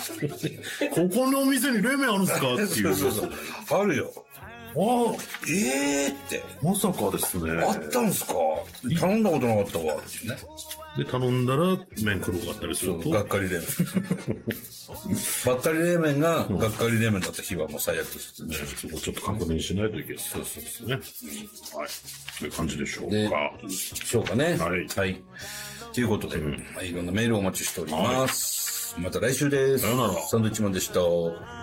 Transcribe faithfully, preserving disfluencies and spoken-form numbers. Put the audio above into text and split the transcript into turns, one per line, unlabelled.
ここのお店に冷麺あるんですかっていう。
そうそうそう。あるよ。
ああ、
ええーって。
まさかですね。
あったんすか？頼んだことなかったわ。ってね。
で、頼んだら麺黒かったりすると。
がっかり冷麺。ばっかり冷麺ががっかり冷麺だった日はもう最悪ですね。
そこちょっと確認しないといけない。そうそうですね。はい。そういう感じでしょう
で
か。
しょうかね。
はい
はい。ということで、うん、いろんなメールをお待ちしております。はい、また来週です。
さよなら。
サンドウィッチマンでした。